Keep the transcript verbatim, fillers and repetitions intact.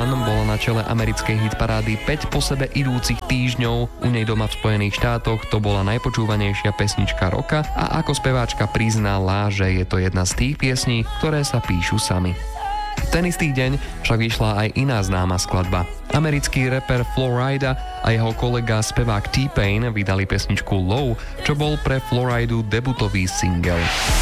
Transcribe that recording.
One bola na čele americkej hitparády päť po sebe idúcich týždňov. U nej doma v Spojených štátoch to bola najpočúvanejšia pesnička roka a ako speváčka priznala, že je to jedna z tých piesní, ktoré sa píšu sami. Ten istý deň však vyšla aj iná známa skladba. Americký rapper Flo Rida a jeho kolega spevák T-Pain vydali pesničku Low, čo bol pre Flo Ridu debutový single.